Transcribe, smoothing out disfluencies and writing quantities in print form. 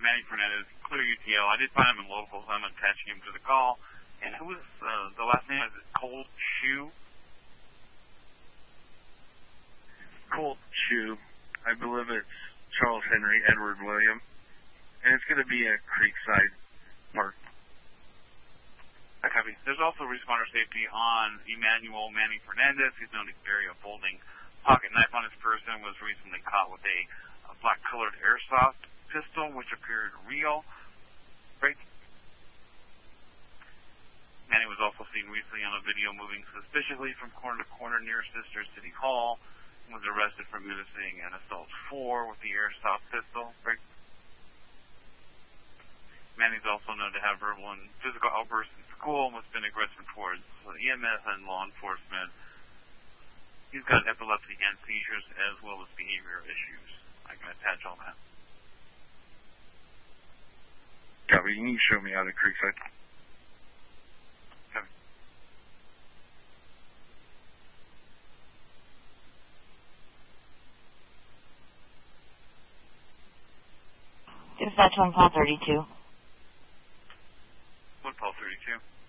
Manny Fernandez, clear UTL. I did find him in locals. I'm attaching him to the call. And who was the last name? Is it Cold Shoe? Colt Chew. I believe it's Charles Henry Edward William. And it's going to be at Creekside Park. I copy. There's also responder safety on Emmanuel Manny Fernandez. He's known to carry a folding pocket knife on his person. Was recently caught with a black-colored airsoft pistol, which appeared real. Great. Manny was also seen recently on a video moving suspiciously from corner to corner near Sister City Hall. Was arrested for menacing an assault 4 with the airsoft pistol. Right. Manny's also known to have verbal and physical outbursts in school and has been aggressive towards EMS and law enforcement. He's got epilepsy and seizures as well as behavioral issues. I can attach all that. Copy. You need to show me out at Creekside. Copy. Dispatch 1 call 32. 1 call 32.